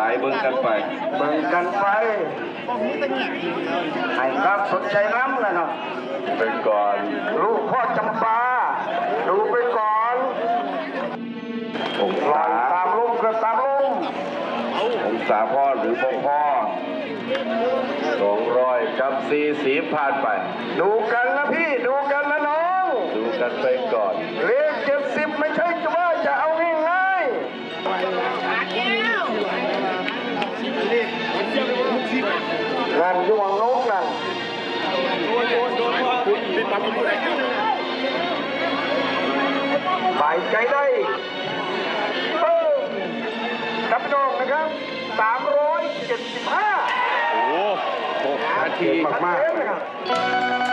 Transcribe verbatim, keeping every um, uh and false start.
เบิ่งกันไปเบิ่งกันไปให้ครับสนใจน้ำนะครับไปก่อนลูกพ่อจำปาดูไปก่อนองศาตามลุงก็ตามลุงองศาพ่อหรือพ่อพ่อสองร้อยกับสี่สิบผ่านไปดูกันนะพี่ดูกันนะน้องดูกันไปก่อนเลขเจ็ดสิบไม่ใช่ว่าจะเอาง่ายๆนั่นยวงนกนั่นหายใจได้เพิ่มกับพี่น้องนะครับสามร้อยเจ็ดสิบห้าโอ้โหหกนาทีมากๆ